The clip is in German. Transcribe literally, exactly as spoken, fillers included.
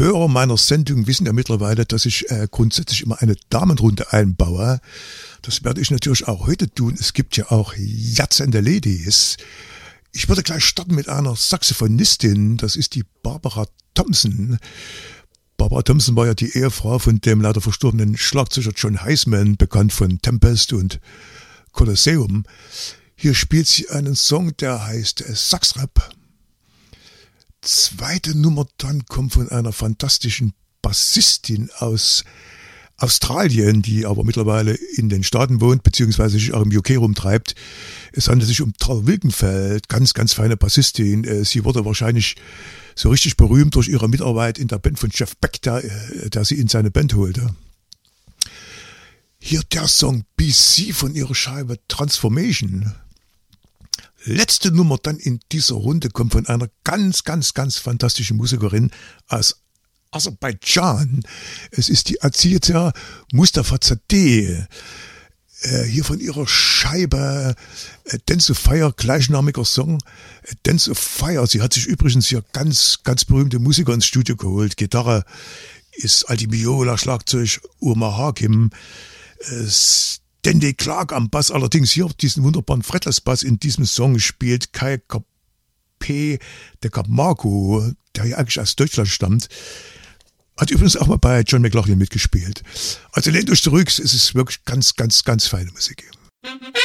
Hörer meiner Sendung wissen ja mittlerweile, dass ich äh, grundsätzlich immer eine Damenrunde einbaue. Das werde ich natürlich auch heute tun. Es gibt ja auch jatzende Ladies. Ich würde gleich starten mit einer Saxophonistin. Das ist die Barbara Thompson. Barbara Thompson war ja die Ehefrau von dem leider verstorbenen Schlagzeuger John Heisman, bekannt von Tempest und Colosseum. Hier spielt sie einen Song, der heißt Saxrap. Zweite Nummer dann kommt von einer fantastischen Bassistin aus Australien, die aber mittlerweile in den Staaten wohnt, beziehungsweise sich auch im U K rumtreibt. Es handelt sich um Tara Wilkenfeld, ganz, ganz feine Bassistin. Sie wurde wahrscheinlich so richtig berühmt durch ihre Mitarbeit in der Band von Jeff Beck, der, der sie in seine Band holte. Hier der Song B C von ihrer Scheibe Transformation. Letzte Nummer dann in dieser Runde kommt von einer ganz, ganz, ganz fantastischen Musikerin aus Aserbaidschan. Es ist die Azizia Mustafazadeh. Äh, hier von ihrer Scheibe äh, Dance of Fire, gleichnamiger Song. Äh, Dance of Fire. Sie hat sich übrigens hier ganz, ganz berühmte Musiker ins Studio geholt. Gitarre ist Aldi Meola, Schlagzeug Omar Hakim. Äh, Dandy Clark am Bass, allerdings hier diesen wunderbaren Fretless-Bass in diesem Song spielt Kai P. de Camargo, der ja eigentlich aus Deutschland stammt. Hat übrigens auch mal bei John McLaughlin mitgespielt. Also lehnt euch zurück, es ist wirklich ganz, ganz, ganz feine Musik.